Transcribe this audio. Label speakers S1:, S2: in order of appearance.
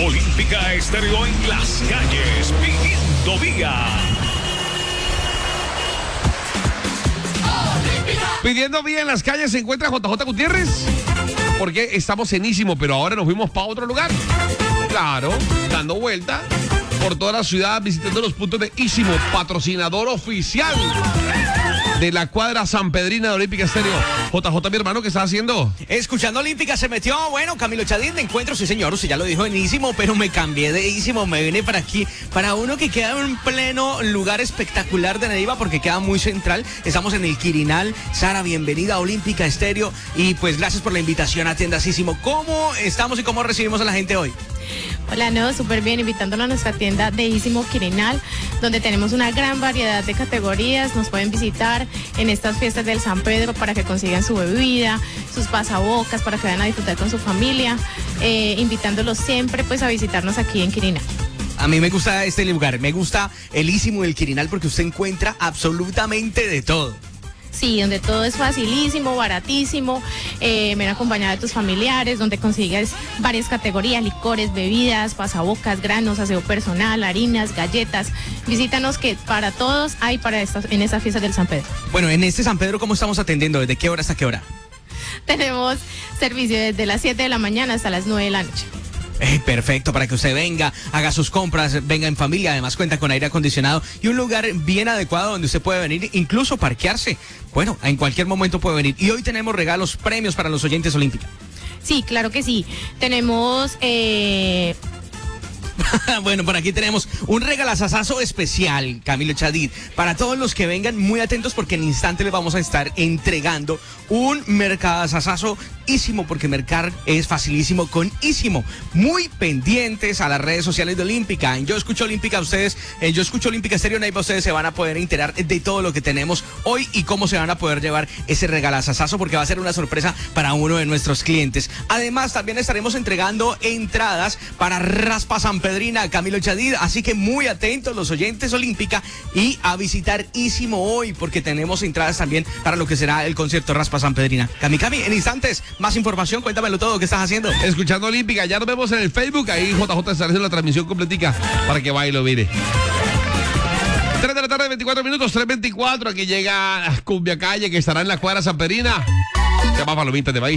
S1: Olímpica Estéreo en las calles, pidiendo vida.
S2: Pidiendo vida en las calles se encuentra JJ Gutiérrez. Porque estamos en Ísimo, pero ahora nos fuimos para otro lugar. Claro, dando vuelta por toda la ciudad, visitando los puntos de Ísimo, patrocinador oficial de la cuadra sanpedrina de Olímpica Estéreo. JJ, mi hermano, ¿qué estás haciendo?
S3: Escuchando Olímpica se metió, bueno, Camilo Chadín de encuentro, sí señor, usted ya lo dijo en Ísimo, pero me cambié de Ísimo, me vine para aquí, para uno que queda en un pleno lugar espectacular de Neiva, porque queda muy central. Estamos en el Quirinal. Sara, bienvenida a Olímpica Estéreo y pues gracias por la invitación a Tiendas Ísimo. ¿Cómo estamos y cómo recibimos a la gente hoy?
S4: Hola, no, súper bien, invitándolo a nuestra tienda de Ísimo Quirinal, donde tenemos una gran variedad de categorías. Nos pueden visitar en estas fiestas del San Pedro para que consigan su bebida, sus pasabocas, para que vayan a disfrutar con su familia, invitándolos siempre pues a visitarnos aquí en Quirinal.
S3: A mí me gusta este lugar, me gusta el Ísimo del Quirinal porque usted encuentra absolutamente de todo.
S4: Sí, donde todo es facilísimo, baratísimo, ven acompañada de tus familiares, donde consigues varias categorías, licores, bebidas, pasabocas, granos, aseo personal, harinas, galletas. Visítanos que para todos hay en esta fiesta del San Pedro.
S3: Bueno, en este San Pedro, ¿cómo estamos atendiendo? ¿Desde qué hora hasta qué hora?
S4: Tenemos servicio desde las 7 de la mañana hasta las 9 de la noche.
S3: Perfecto, para que usted venga, haga sus compras, venga en familia, además cuenta con aire acondicionado y un lugar bien adecuado donde usted puede venir, incluso parquearse. Bueno, en cualquier momento puede venir. Y hoy tenemos regalos, premios para los oyentes Olímpica.
S4: Sí, claro que sí. Tenemos...
S3: Bueno, por aquí tenemos un regalazazazo especial, Camilo Chadid, para todos los que vengan muy atentos porque en instante les vamos a estar entregando un mercadazazazo Ísimo, porque mercar es facilísimo con Ísimo. Muy pendientes a las redes sociales de Olímpica. En Yo Escucho Olímpica, Yo Escucho Olímpica Estéreo Neiva, ustedes se van a poder enterar de todo lo que tenemos hoy y cómo se van a poder llevar ese regalazazazo, porque va a ser una sorpresa para uno de nuestros clientes. Además, también estaremos entregando entradas para Raspa Sanpedrina, Camilo Chadid, así que muy atentos los oyentes Olímpica y a visitar Ísimo hoy, porque tenemos entradas también para lo que será el concierto Raspa Sanpedrina. Cami, en instantes, más información, cuéntamelo todo, ¿qué estás haciendo?
S2: Escuchando Olímpica, ya nos vemos en el Facebook, ahí JJ está haciendo la transmisión completica para que vaya y lo mire. 3 de la tarde, 24 minutos, 3:24, aquí llega Cumbia Calle, que estará en la cuadra sanpedrina. Se llama Palomitas de Maíz.